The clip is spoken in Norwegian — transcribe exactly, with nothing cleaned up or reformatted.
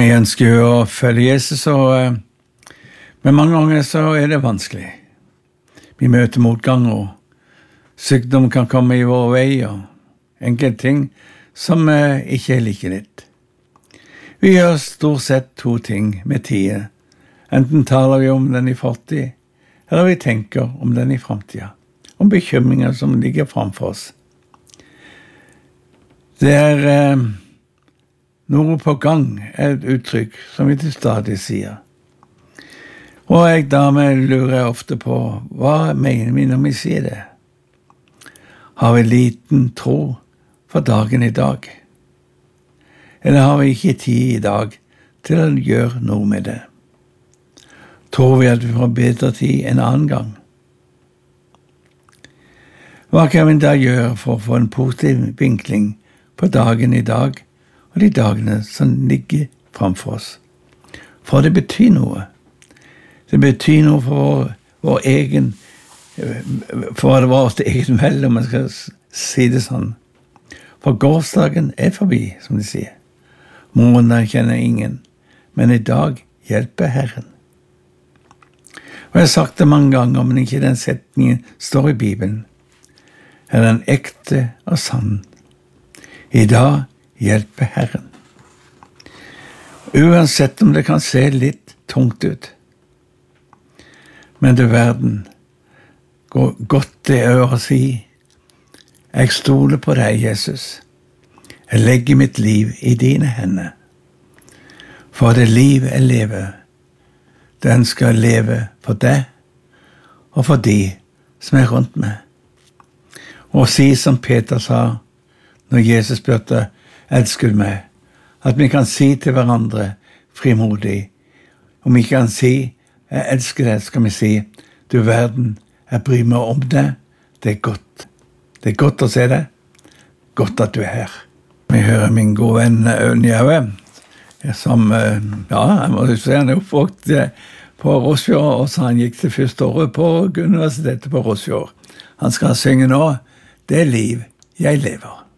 Vi ønsker jo å følge Jesus, og, men mange ganger så er det vanskelig. Vi møter motgang, og sykdom kan komme i vår vei, og enkelte ting som ikke er like litt. Vi gjør stort sett to ting med tiden. Enten taler vi om den i fortid, eller vi tenker om den i fremtiden, om bekymringer som ligger framfor oss. Det er eh, noe på gang, er et uttrykk som vi til stadig sier. Og jeg dermed lurer ofte på, hva mener vi når vi sier det? Har vi liten tro for dagen i dag? Eller har vi ikke tid i dag til å gjøre noe med det? Tror vi at vi får bedre tid en annen gang? Hva kan vi da gjøre for å få en positiv vinkling på dagen i dag og de dagene som ligger framfor oss? For det betyr noe. Det betyr noe for vår, vår egen, for vårt egen vel, om man skal si det sånn. For gårsdagen er forbi, som de sier. Morgenen kjenner ingen, men i dag hjelper Herren. Og jeg har sagt det mange ganger, men ikke den setningen står i Bibelen. Er den ekte og sann. I dag hjelper Herren. Uansett om det kan se litt tungt ut. Men du verden, går godt det er å si, jeg stoler på deg, Jesus. Jeg legger mitt liv i dine hender. For det liv jeg lever, det ønsker jeg leve for deg og for de som er rundt meg. Og si som Peter sa, når Jesus spurte, elsker du meg? At vi kan si til hverandre frimodig. Om vi kan si, jeg elsker deg, skal vi si, du verden, jeg bryr meg om deg. Det er godt. Det er godt å se deg. Godt at du er her. Vi hører min gode venn Ønjaue, som, ja, jeg må si han er oppvåkt på Rosfjord, og så han gikk til første året på universitetet på Rosfjord. Han skal synge nå, det er liv jeg lever.